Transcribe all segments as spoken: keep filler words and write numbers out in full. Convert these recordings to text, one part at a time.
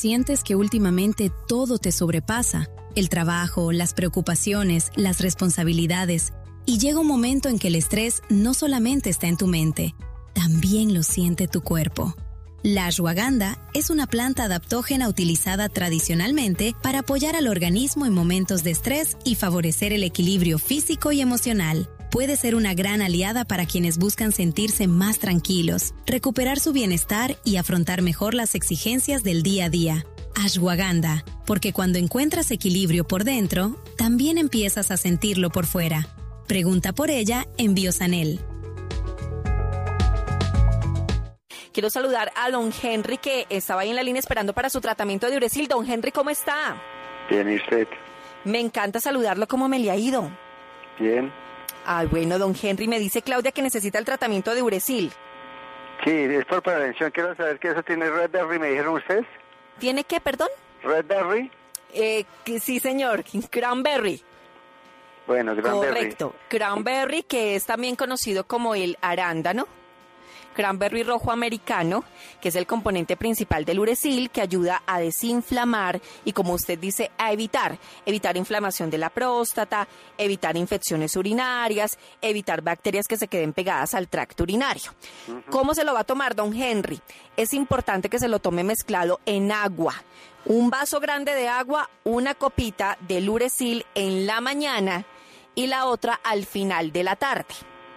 Sientes que últimamente todo te sobrepasa, el trabajo, las preocupaciones, las responsabilidades, y llega un momento en que el estrés no solamente está en tu mente, también lo siente tu cuerpo. La ashwagandha es una planta adaptógena utilizada tradicionalmente para apoyar al organismo en momentos de estrés y favorecer el equilibrio físico y emocional. Puede ser una gran aliada para quienes buscan sentirse más tranquilos, recuperar su bienestar y afrontar mejor las exigencias del día a día. Ashwagandha, porque cuando encuentras equilibrio por dentro, también empiezas a sentirlo por fuera. Pregunta por ella en Biosanel. Quiero saludar a don Henry, que estaba ahí en la línea esperando para su tratamiento de Uresil. Don Henry, ¿cómo está? Bien, ¿y usted? Me encanta saludarlo. ¿Cómo me le ha ido? Bien. Ay, bueno, don Henry, me dice Claudia que necesita el tratamiento de Uresil. Sí, es por prevención. Quiero saber que eso tiene Redberry, ¿me dijeron ustedes? ¿Tiene qué, perdón? Redberry. Eh, que, sí, señor, Cranberry. Bueno, Cranberry. Correcto, Cranberry, que es también conocido como el arándano. Cranberry rojo americano, que es el componente principal del Uresil, que ayuda a desinflamar y, como usted dice, a evitar, evitar inflamación de la próstata, evitar infecciones urinarias, evitar bacterias que se queden pegadas al tracto urinario. Uh-huh. ¿Cómo se lo va a tomar, don Henry? Es importante que se lo tome mezclado en agua. Un vaso grande de agua, una copita del Uresil en la mañana y la otra al final de la tarde.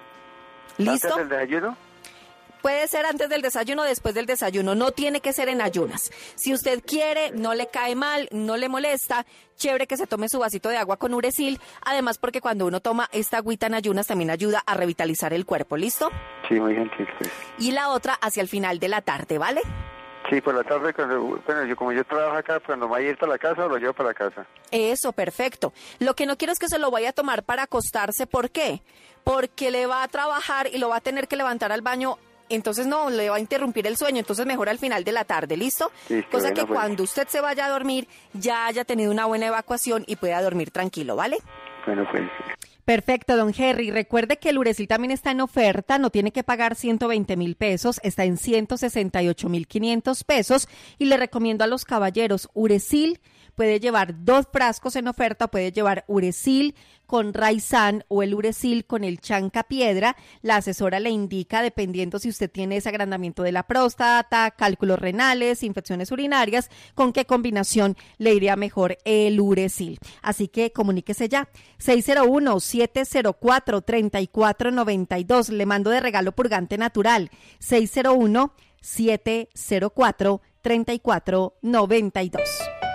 ¿Listo? ¿Antes del desayuno? Puede ser antes del desayuno o después del desayuno, no tiene que ser en ayunas. Si usted quiere, no le cae mal, no le molesta, chévere que se tome su vasito de agua con Uresil, además porque cuando uno toma esta agüita en ayunas también ayuda a revitalizar el cuerpo, ¿listo? Sí, muy gentil, pues. Y la otra hacia el final de la tarde, ¿vale? Sí, por la tarde, cuando, bueno, yo como yo trabajo acá, cuando me voy a ir para la casa, lo llevo para la casa. Eso, perfecto. Lo que no quiero es que se lo vaya a tomar para acostarse, ¿por qué? Porque le va a trabajar y lo va a tener que levantar al baño. Entonces no, le va a interrumpir el sueño, entonces mejor al final de la tarde, ¿listo? Listo, Cosa bueno, que pues. Cuando usted se vaya a dormir ya haya tenido una buena evacuación y pueda dormir tranquilo, ¿vale? Bueno, pues. Perfecto, don Henry. Recuerde que el Uresil también está en oferta, no tiene que pagar ciento veinte mil pesos, está en ciento sesenta y ocho mil quinientos pesos y le recomiendo a los caballeros Uresil. Puede llevar dos frascos en oferta, puede llevar Uresil con Raizán o el Uresil con el Chancapiedra. La asesora le indica, dependiendo si usted tiene ese agrandamiento de la próstata, cálculos renales, infecciones urinarias, con qué combinación le iría mejor el Uresil. Así que comuníquese ya. seis cero uno, siete cero cuatro, tres cuatro nueve dos. Le mando de regalo purgante natural. seis cero uno, siete cero cuatro, tres cuatro nueve dos.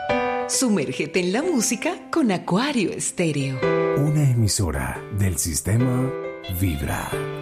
Sumérgete en la música con Acuario Estéreo. Una emisora del sistema Vibra.